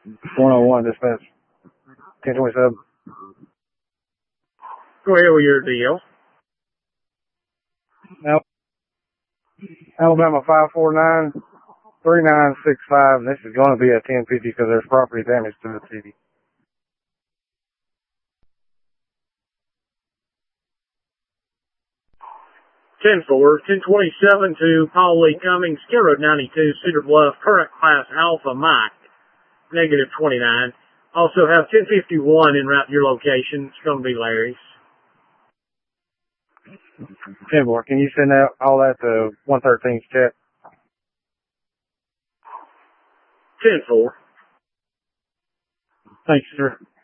101 dispatch. 1027. Go ahead with your deal. Now, Alabama 549-3965, and this is going to be a 1050 because there's property damage to the city. Ten 1027 to Paul Lee Cummings, Skin Road 92, Cedar Bluff, current class Alpha Mike, negative 29. Also have 1051 en route to your location. It's going to be Larry's. 10-4, can you send out all that to 113's check? 10-4. Thanks, sir.